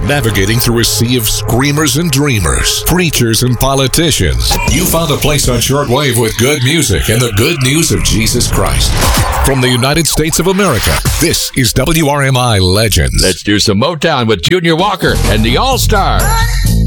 navigating through a sea of screamers and dreamers, preachers and politicians. You found a place on shortwave with good music and the good news of Jesus Christ. From the United States of America, this is WRMI Legends. Let's do some Motown with Junior Walker and the All-Stars.